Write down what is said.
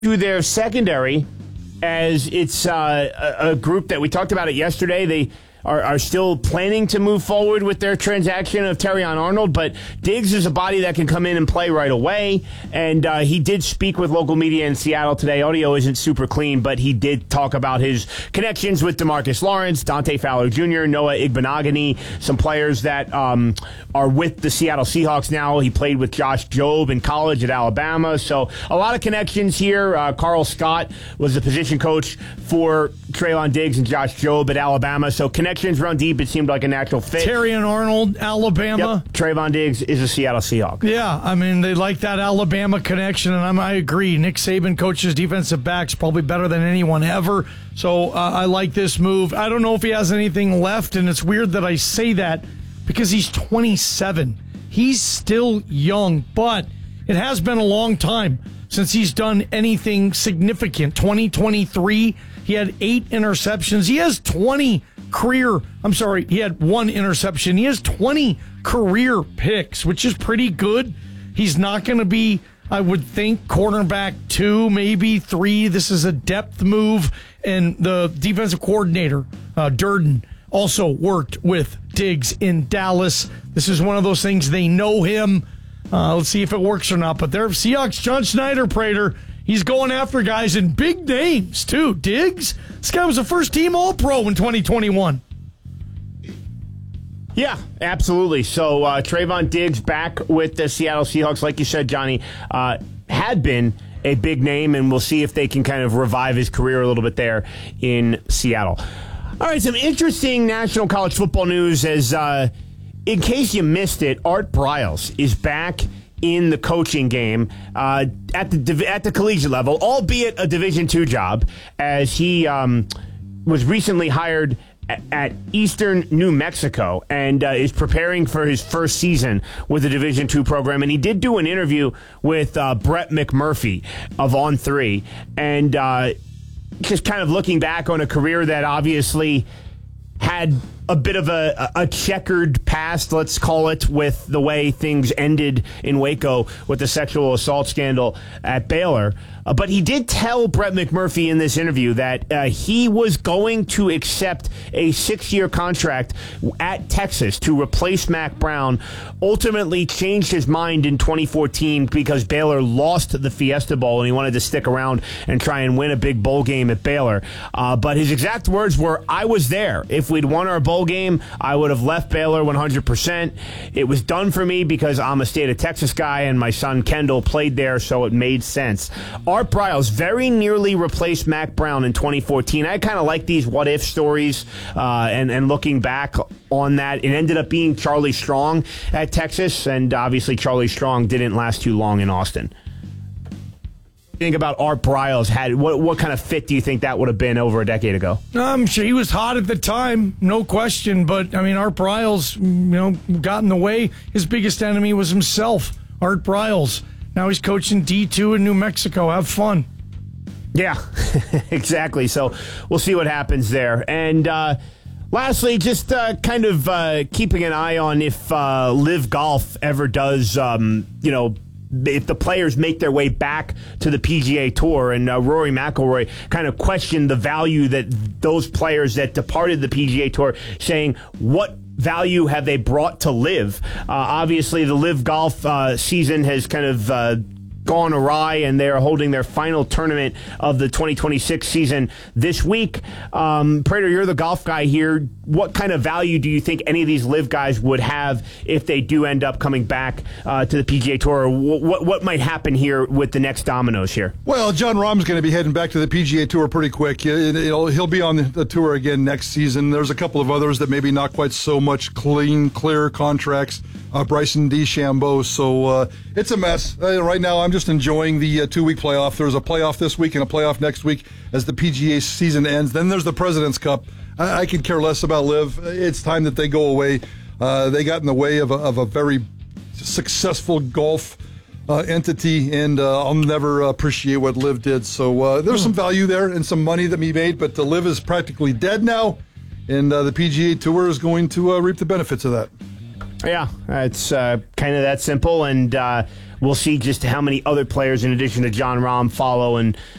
to their secondary, as it's a group that we talked about it yesterday. They are still planning to move forward with their transaction of Terrion Arnold, but Diggs is a body that can come in and play right away, and he did speak with local media in Seattle today. Audio isn't super clean, but he did talk about his connections with DeMarcus Lawrence, Dante Fowler Jr., Noah Igbenogany, some players that are with the Seattle Seahawks now. He played with Josh Jobe in college at Alabama, so a lot of connections here. Carl Scott was the position coach for Trevon Diggs and Josh Jobe at Alabama, so connections run deep. It seemed like a natural fit. Terrion Arnold, Alabama. Yep. Trevon Diggs is a Seattle Seahawk. Yeah, I mean, they like that Alabama connection, and I agree. Nick Saban coaches defensive backs probably better than anyone ever, so I like this move. I don't know if he has anything left, and it's weird that I say that because he's 27. He's still young, but it has been a long time since he's done anything significant. 2023, he had 8 interceptions. He has 20 he had 1 interception. He has 20 career picks, which is pretty good. He's not going to be, I would think, cornerback 2, maybe 3. This is a depth move. And the defensive coordinator, Durden, also worked with Diggs in Dallas. This is one of those things, they know him. Let's see if it works or not. But they're Seahawks, John Schneider, Prater. He's going after guys in big names, too. Diggs, this guy was a first-team All-Pro in 2021. Yeah, absolutely. So Trevon Diggs back with the Seattle Seahawks, like you said, Johnny, had been a big name, and we'll see if they can kind of revive his career a little bit there in Seattle. All right, some interesting national college football news as, in case you missed it, Art Briles is back in the coaching game at the collegiate level, albeit a Division II job, as he was recently hired at Eastern New Mexico and is preparing for his first season with the Division II program. And he did do an interview with Brett McMurphy of On3, and just kind of looking back on a career that obviously had a bit of a checkered past, let's call it, with the way things ended in Waco with the sexual assault scandal at Baylor. But he did tell Brett McMurphy in this interview that he was going to accept a 6-year contract at Texas to replace Mack Brown. Ultimately changed his mind in 2014 because Baylor lost the Fiesta Bowl and he wanted to stick around and try and win a big bowl game at Baylor. But his exact words were, "I was there. If we'd won our bowl game, I would have left Baylor 100%. It was done for me because I'm a state of Texas guy and my son Kendall played there, so it made sense." Art Briles very nearly replaced Mack Brown in 2014. I kind of like these what-if stories, and looking back on that, it ended up being Charlie Strong at Texas, and obviously Charlie Strong didn't last too long in Austin. Think about Art Briles. What kind of fit do you think that would have been over a decade ago? I'm sure he was hot at the time, no question. But I mean, Art Briles, got in the way. His biggest enemy was himself, Art Briles. Now he's coaching D2 in New Mexico. Have fun. Yeah, exactly. So we'll see what happens there. And lastly, just kind of keeping an eye on if Live Golf ever does, if the players make their way back to the PGA Tour, and Rory McIlroy kind of questioned the value that those players that departed the PGA Tour, saying, what value have they brought to Live? Obviously, the Live Golf season has kind of gone awry, and they are holding their final tournament of the 2026 season this week. Prater, you're the golf guy here. What kind of value do you think any of these Live guys would have if they do end up coming back to the PGA Tour? Or what might happen here with the next dominoes here? Well, Jon Rahm's going to be heading back to the PGA Tour pretty quick. He'll be on the tour again next season. There's a couple of others that maybe not quite so much clear contracts. Bryson DeChambeau. So it's a mess. Right now, I'm just enjoying the 2-week playoff. There's a playoff this week and a playoff next week as the PGA season ends. Then there's the President's Cup. I could care less about Live. It's time that they go away. They got in the way of a very successful golf entity, and I'll never appreciate what Live did. So there's some value there and some money that we made, but the Live is practically dead now, and the PGA Tour is going to reap the benefits of that. Yeah, it's kind of that simple, and we'll see just how many other players in addition to Jon Rahm follow and